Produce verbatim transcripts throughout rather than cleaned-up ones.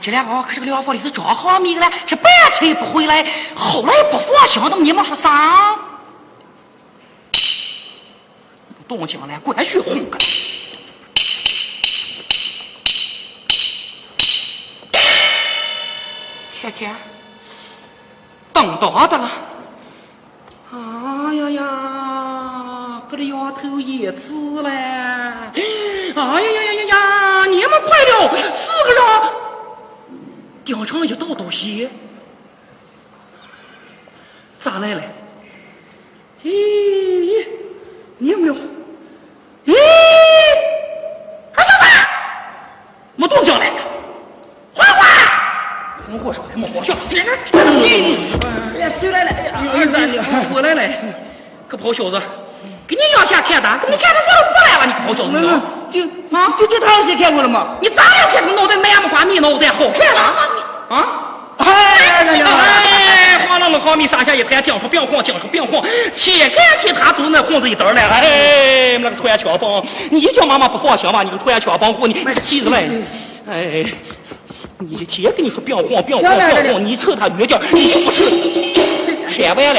这两个可这个疗房里头找好米了，这半天也不回来，后来也不放心，他们你们说啥？动静了，过来去哄个。小姐，等到的了。哎呀呀，这个丫头也吃了。哎呀呀呀呀呀，你们快了，四个人顶成一道道血。咋来了？咦，你们了？咦，二嫂子，没动静了。花花，我过上来，没好笑。 哎呀，谁来了？哎呀，儿子， 我来了，个跑小子，给你要下看的，给你看他说都回来了，你个跑小子， 就啊，就就他先看过了吗？ 你咋了？看他脑袋满不花，你脑袋好看了啊？ 哎呀呀！ 哎，晃了了好米撒下一滩，讲说别晃，讲说别晃，且看且他走那红子一兜来了，哎，那个穿枪帮，你叫妈妈不放心吧？你个穿枪帮户，你气死来了，哎。你姐跟你说别晃别晃别晃，你扯他远点，你就不扯，删完了。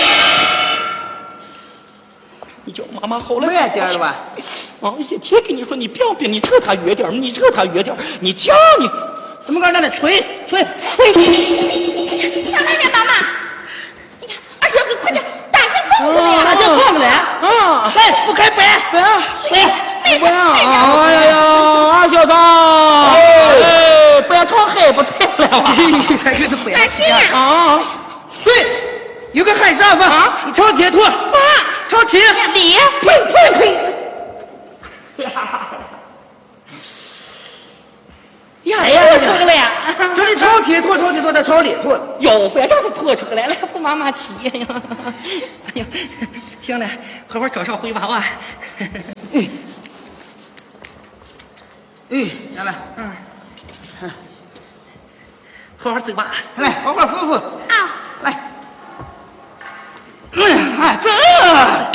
你叫妈妈好了， 慢点了吧？ 啊，一天跟你说你别别，你扯他远点，你扯他远点，你讲你怎么搁那里吹吹吹？上来点妈妈，你看二小哥快点打进房子来， 打进房子来啊！来，不开摆摆啊摆摆啊！哎呀呀，二小子，哎，不要朝海不菜了，你才给他摆啊！对，有个海沙发，你朝前拖，朝前里， 呸呸呸！ 呀呀，我出来了！ 这里朝前拖，朝前拖，再朝里拖。 哟，反正是拖出来了，不妈妈气呀！哎呀，行了，好好找上回娃娃。 嗯，嗯，来来，嗯， 好好走吧， 来，好好扶扶。 啊， 来，嗯，啊，走。